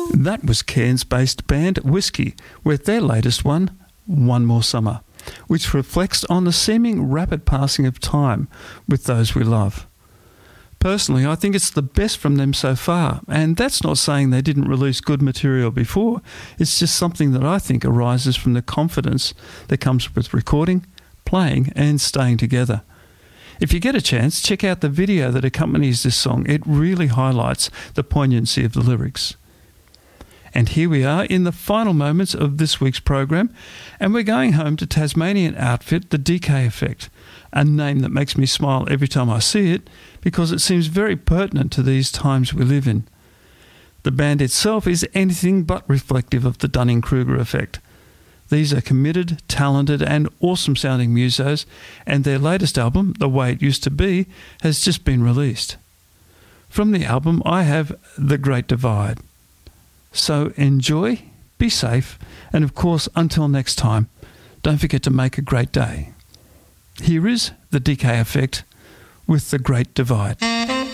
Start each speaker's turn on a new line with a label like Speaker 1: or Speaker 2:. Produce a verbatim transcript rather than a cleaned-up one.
Speaker 1: That was Cairns-based band Whiskey with their latest one, One More Summer, which reflects on the seeming rapid passing of time with those we love. Personally, I think it's the best from them so far, and that's not saying they didn't release good material before. It's just something that I think arises from the confidence that comes with recording, playing and staying together. If you get a chance, check out the video that accompanies this song. It really highlights the poignancy of the lyrics. And here we are in the final moments of this week's program, and we're going home to Tasmanian outfit The D K Effect, a name that makes me smile every time I see it because it seems very pertinent to these times we live in. The band itself is anything but reflective of the Dunning-Kruger effect. These are committed, talented and awesome-sounding musos, and their latest album, The Way It Used to Be, has just been released. From the album, I have The Great Divide. So enjoy, be safe, and of course, until next time, don't forget to make a great day. Here is The D K Effect with The Great Divide.